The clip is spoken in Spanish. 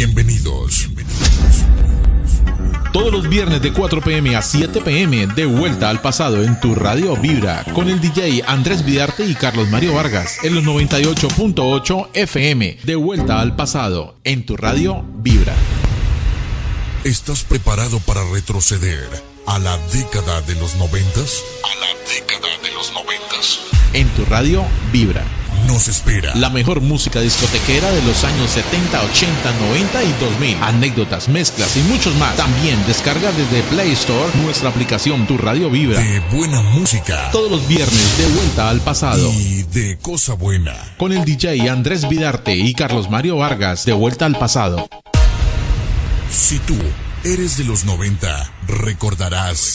Bienvenidos. Todos los viernes de 4 p.m. a 7 p.m. de Vuelta al Pasado en tu radio Vibra con el DJ Andrés Vidarte y Carlos Mario Vargas en los 98.8 FM. De Vuelta al Pasado en tu radio Vibra. ¿Estás preparado para retroceder a la década de los 90s? A la década de los 90s. En tu radio Vibra. Nos espera la mejor música discotequera de los años 70, 80, 90 y 2000. Anécdotas, mezclas y muchos más. También descarga desde Play Store nuestra aplicación Tu Radio Vibra. De buena música. Todos los viernes de Vuelta al Pasado. Y de cosa buena. Con el DJ Andrés Vidarte y Carlos Mario Vargas de Vuelta al Pasado. Si tú eres de los 90, recordarás